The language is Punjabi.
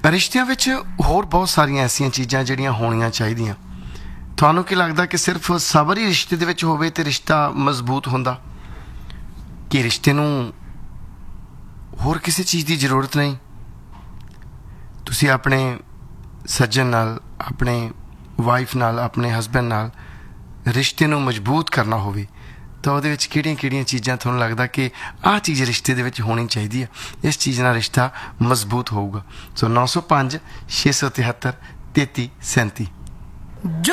ਰਿਸ਼ਤਿਆਂ ਵਿੱਚ ਹੋਰ ਬਹੁਤ ਸਾਰੀਆਂ ਐਸੀਆਂ ਚੀਜ਼ਾਂ ਜਿਹੜੀਆਂ ਹੋਣੀਆਂ ਚਾਹੀਦੀਆਂ। ਤੁਹਾਨੂੰ ਕੀ ਲੱਗਦਾ ਕਿ ਸਿਰਫ ਸਬਰ ਹੀ ਰਿਸ਼ਤੇ ਦੇ ਵਿੱਚ ਹੋਵੇ ਤੇ ਰਿਸ਼ਤਾ ਮਜ਼ਬੂਤ ਹੁੰਦਾ, ਕਿ ਰਿਸ਼ਤੇ ਨੂੰ ਹੋਰ ਕਿਸੇ ਚੀਜ਼ ਦੀ ਜ਼ਰੂਰਤ ਨਹੀਂ? ਤੁਸੀਂ ਆਪਣੇ ਸੱਜਣ ਨਾਲ, ਆਪਣੇ ਵਾਈਫ ਨਾਲ, ਆਪਣੇ ਹਸਬੈਂਡ ਨਾਲ ਰਿਸ਼ਤੇ ਨੂੰ ਮਜ਼ਬੂਤ ਕਰਨਾ ਹੋਵੇ ਤਾਂ ਉਹਦੇ ਵਿੱਚ ਕਿਹੜੀਆਂ ਚੀਜ਼ਾਂ ਤੁਹਾਨੂੰ ਲੱਗਦਾ ਕਿ ਆਹ ਚੀਜ਼ ਰਿਸ਼ਤੇ ਦੇ ਵਿੱਚ ਹੋਣੀ ਚਾਹੀਦੀ ਹੈ, ਇਸ ਚੀਜ਼ ਨਾਲ ਰਿਸ਼ਤਾ ਮਜ਼ਬੂਤ ਹੋਊਗਾ? ਸੋ 905 673 3337।